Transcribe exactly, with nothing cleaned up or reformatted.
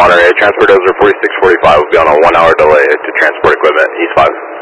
Monterey, transport dozer forty-six forty-five will be on a one hour delay to transport equipment, East five.